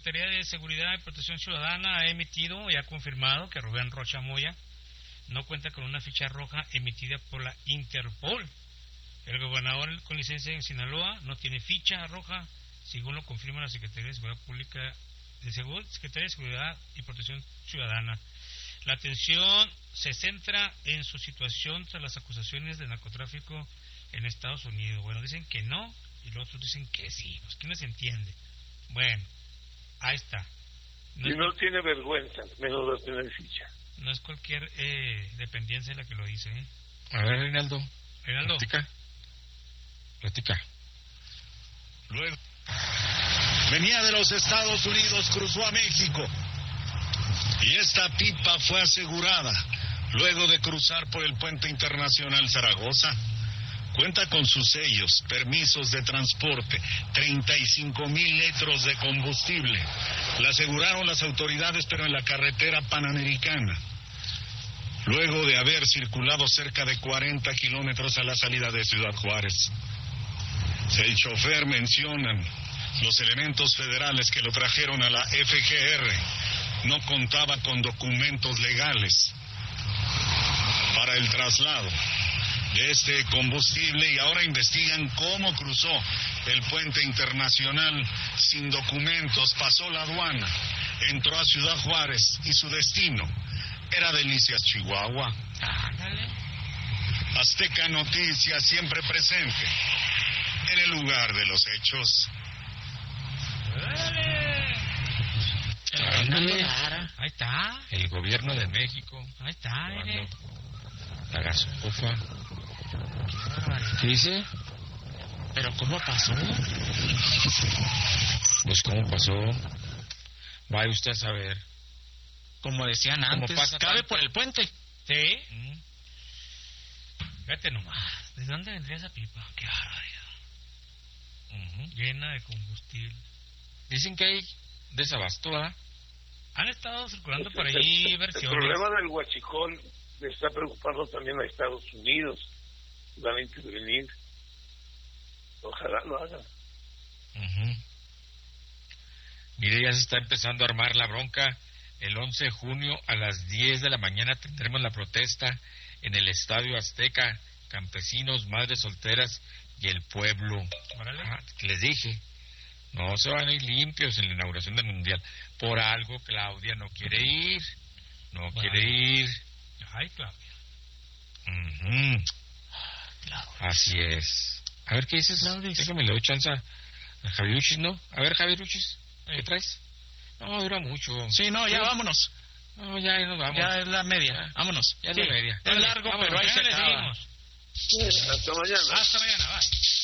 Secretaría de Seguridad y Protección Ciudadana ha emitido y ha confirmado que Rubén Rocha Moya no cuenta con una ficha roja emitida por la Interpol. El gobernador con licencia en Sinaloa no tiene ficha roja, según lo confirma la Secretaría de Seguridad Pública, Secretaría de Seguridad y Protección Ciudadana. La atención se centra en su situación tras las acusaciones de narcotráfico en Estados Unidos. Bueno, dicen que no y los otros dicen que sí. Pues que no se entiende. Bueno, ahí está. Y no tiene vergüenza, menos de tener ficha. No es cualquier dependencia la que lo dice, ¿eh? A ver, Reinaldo. Platica. Luego venía de los Estados Unidos, cruzó a México y esta pipa fue asegurada luego de cruzar por el puente internacional Zaragoza. Cuenta con sus sellos, permisos de transporte, 35,000 litros de combustible. La aseguraron las autoridades, pero en la carretera panamericana. Luego de haber circulado cerca de 40 kilómetros a la salida de Ciudad Juárez. El chofer mencionan los elementos federales que lo trajeron a la FGR. No contaba con documentos legales para el traslado de este combustible y ahora investigan cómo cruzó el puente internacional sin documentos, pasó la aduana, entró a Ciudad Juárez y su destino era Delicias, Chihuahua. Azteca Noticias siempre presente en el lugar de los hechos. Ahí está. El gobierno de México. Ahí está, La gasofa. ¿Qué dice? ¿Pero cómo pasó? Pues cómo pasó. Vaya usted a saber. Como decían antes, pasa cabe tanto por el puente. Sí. Fíjate nomás. ¿De dónde vendría esa pipa? Qué barbaridad. Llena de combustible. Dicen que hay desabasto, ¿verdad? Han estado circulando por ahí versiones. El problema del huachicol le está preocupando también a Estados Unidos. Van a intervenir. Ojalá lo hagan. Mire, ya se está empezando a armar la bronca. El 11 de junio a las 10 de la mañana tendremos la protesta en el Estadio Azteca. Campesinos, madres solteras y el pueblo. Les dije, no se van a ir limpios en la inauguración del Mundial. Por algo Claudia no quiere ir. Quiere ir. Ay, Claudia. Así es. A ver, ¿qué dices? Déjame, le doy chance a Javieruchis, ¿no? A ver, Javieruchis, ¿qué traes? No, dura mucho. Sí, no, ya vámonos. No, ya nos vamos. Ya es la media, vámonos. Ya es la media. Es largo, pero ahí se le acaba. seguimos. Hasta mañana. Hasta mañana, bye.